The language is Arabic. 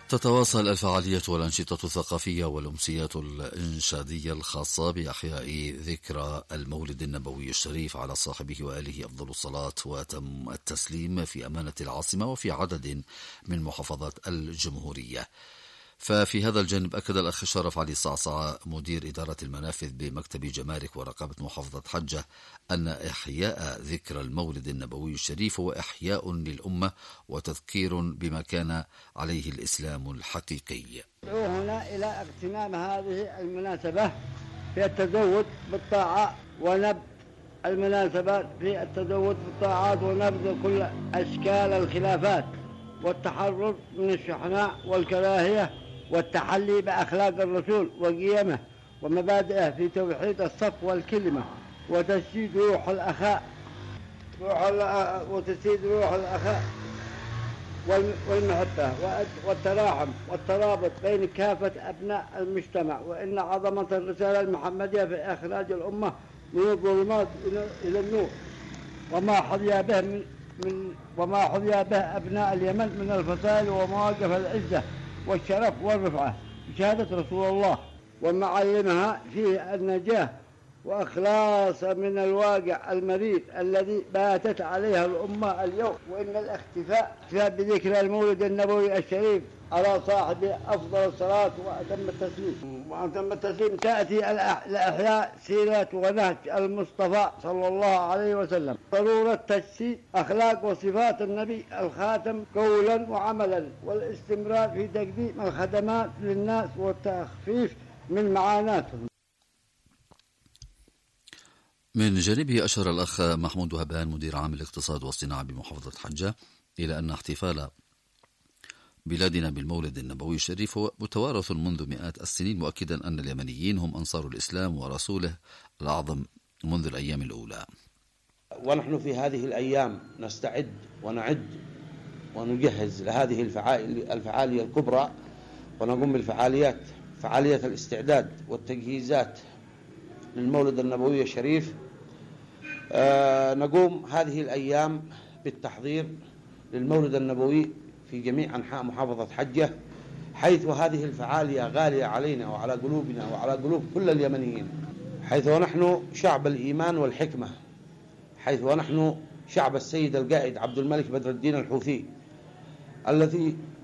تتواصل الفعاليات والأنشطة الثقافية والأمسيات الإنشادية الخاصة بإحياء ذكرى المولد النبوي الشريف على صاحبه وآله أفضل الصلاة وأتم التسليم في أمانة العاصمة وفي عدد من محافظات الجمهورية. ففي هذا الجانب أكد الأخ شرف علي صعصع مدير إدارة المنافذ بمكتب جمارك ورقابة محافظة حجة أن إحياء ذكرى المولد النبوي الشريف هو إحياء للأمة وتذكير بما كان عليه الإسلام الحقيقي. هنا إلى اغتنام هذه المناسبة في التزود بالطاعة ونبذ المناسبات في التزود بالطاعات ونبذ كل أشكال الخلافات والتحرر من الشحناء والكراهية والتحلي بأخلاق الرسول وقيمه ومبادئه في توحيد الصف والكلمة وتجسيد روح الأخاء والمحبة والتراحم والترابط بين كافة أبناء المجتمع، وإن عظمة الرسالة المحمدية في إخراج الأمة من الظلمات إلى النور وما حظي به أبناء اليمن من الفصائل ومواقف العزة والشرف والرفعة بشهادة رسول الله ومعلمها فيه النجاة وإخلاص من الواقع المريض الذي باتت عليها الأمة اليوم، وإن الاحتفاء بذكر المولد النبوي الشريف على صاحبه أفضل الصلاة وأتم التسليم تأتي لإحياء سيرة ونهج المصطفى صلى الله عليه وسلم، ضرورة تجسيد أخلاق وصفات النبي الخاتم قولا وعملا، والاستمرار في تقديم الخدمات للناس والتخفيف من معاناتهم. من جانبه أشار الأخ محمود وهبان مدير عام الاقتصاد والصناعة بمحافظة حجة إلى أن احتفال بلادنا بالمولد النبوي الشريف هو متوارث منذ مئات السنين، مؤكدا أن اليمنيين هم أنصار الإسلام ورسوله الأعظم منذ الأيام الأولى. ونحن في هذه الأيام نستعد ونعد ونجهز لهذه الفعالية الكبرى، ونقوم بالفعاليات فعالية الاستعداد والتجهيزات للمولد النبوي الشريف. نقوم هذه الأيام بالتحضير للمولد النبوي في جميع أنحاء محافظة حجة، حيث هذه الفعالية غالية علينا وعلى قلوبنا وعلى قلوب كل اليمنيين، حيث ونحن شعب الإيمان والحكمة، حيث ونحن شعب السيد القائد عبد الملك بدر الدين الحوثي الذي